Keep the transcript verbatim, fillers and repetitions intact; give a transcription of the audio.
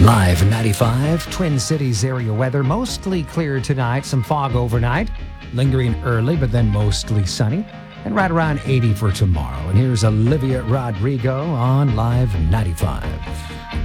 Live ninety-five, Twin Cities area weather. Mostly clear tonight. Some fog overnight. Lingering early, but then mostly sunny. And right around eighty for tomorrow. And here's Olivia Rodrigo on Live ninety-five.